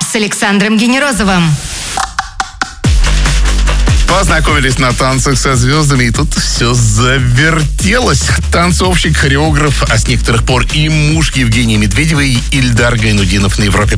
с Александром Генерозовым. Познакомились на танцах со звездами, и тут все завертелось. Танцовщик, хореограф, а с некоторых пор и муж Евгении Медведевой, Ильдар Гайнутдинов на Европе+.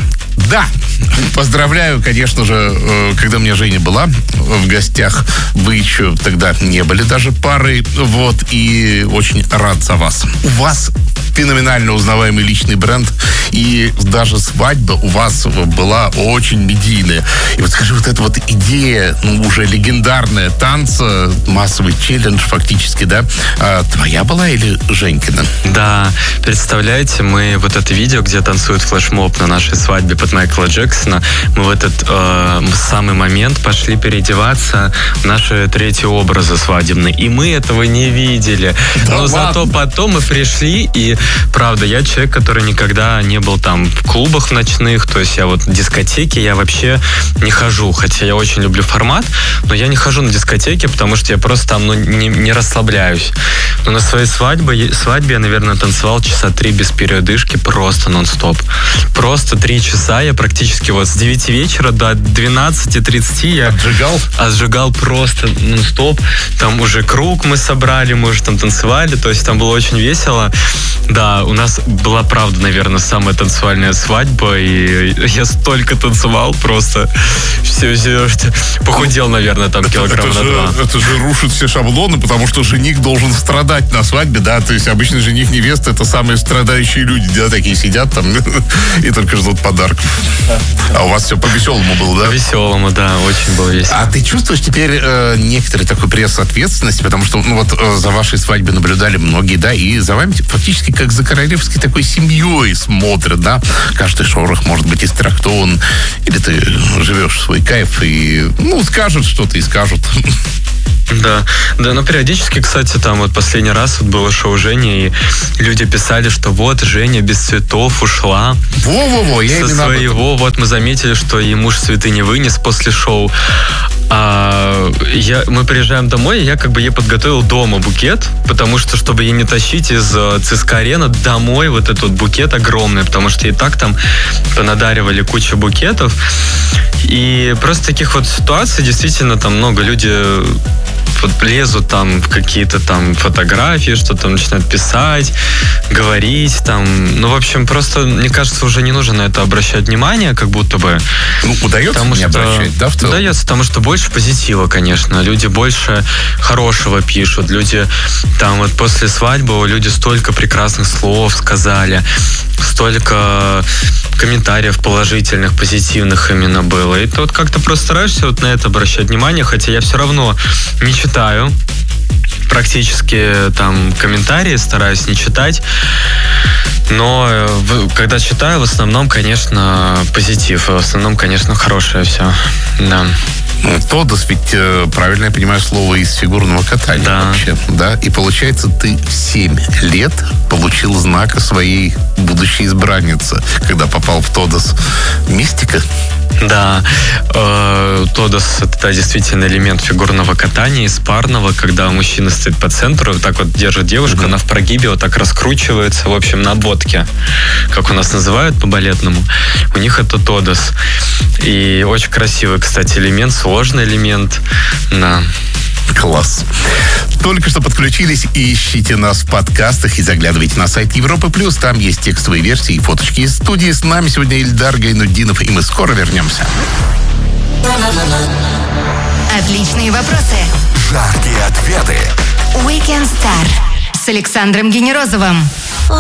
Да, поздравляю, конечно же, когда у меня Женя была в гостях, вы еще тогда не были даже парой, вот, и очень рад за вас. У вас феноменально узнаваемый личный бренд, и даже свадьба у вас была очень медийная. И вот скажи, вот эта вот идея, уже легендарная танца, массовый челлендж фактически, да, твоя была или Женькина? Да, представляете, мы вот это видео, где танцует флешмоб на нашей свадьбе под Майкла Джексона, мы в этот самый момент пошли переодеваться в наши третьи образы свадебные, и мы этого не видели. Да, но ладно. Зато потом мы пришли, и правда, я человек, который никогда не был там в клубах ночных, то есть я вот в дискотеки я вообще не хожу, хотя я очень люблю формат, но я не хожу на дискотеки, потому что я просто там не расслабляюсь. Но на своей свадьбе я, наверное, танцевал часа 3 без передышки, просто нон-стоп. Просто 3 часа я практически вот с 9 вечера до 12:30 я отжигал просто нон-стоп. Там уже круг мы собрали, мы уже там танцевали, то есть там было очень весело. Да, у нас была, правда, наверное, самая танцевальная свадьба, и я столько танцевал просто. Все, похудел, наверное, там килограмма на 2. Это же рушит все шаблоны, потому что жених должен страдать на свадьбе, да, то есть обычно жених, невеста — это самые страдающие люди, да, такие сидят там и только ждут подарков. А у вас все по-веселому было, да? По-веселому, да, очень было весело. А ты чувствуешь теперь некоторый такой пресс ответственности, потому что, за вашей свадьбой наблюдали многие, да, и за вами фактически как за королевской такой семьей смотрят, да, каждый шорох может быть истрактован, или ты живешь свой кайф и, скажут что-то и скажут. Да, но периодически, кстати, там вот последний раз вот было шоу Жени, и люди писали, что вот Женя без цветов ушла. Во-во-во, я именно об этом. Вот мы заметили, что и муж цветы не вынес после шоу. Мы приезжаем домой, и я ей подготовил дома букет, потому что, чтобы ей не тащить из ЦСКА-арены домой вот этот вот букет огромный, потому что и так там понадаривали кучу букетов. И просто таких вот ситуаций действительно там много. Люди вот лезут там в какие-то там фотографии, что-то начинают писать, говорить там. В общем, просто, мне кажется, уже не нужно на это обращать внимание, как будто бы. Удается не обращать, да, в целом? Удается, потому что больше позитива, конечно. Люди больше хорошего пишут. Люди там вот после свадьбы люди столько прекрасных слов сказали, столько комментариев положительных, позитивных именно было. И ты вот как-то просто стараешься вот на это обращать внимание, хотя я все равно не читаю практически там комментарии, стараюсь не читать. Но когда читаю, в основном, конечно, позитив. В основном, конечно, хорошее все. Да. Тодос, ведь, правильно я понимаю, слово из фигурного катания, да. Вообще, да? И получается, ты в 7 лет получил знак о своей будущей избраннице, когда попал в Тодос. Мистика? Да, Тодос — это действительно элемент фигурного катания из парного, когда мужчина стоит по центру, вот так вот держит девушку, она в прогибе вот так раскручивается, в общем, на обводке, как у нас называют по-балетному. У них это Тодос. И очень красивый, кстати, элемент, сложный элемент. Да. Класс. Только что подключились, ищите нас в подкастах и заглядывайте на сайт Европы+. Там есть текстовые версии и фоточки из студии. С нами сегодня Ильдар Гайнутдинов, и мы скоро вернемся. Отличные вопросы. Жаркие ответы. Weekend Star с Александром Генерозовым.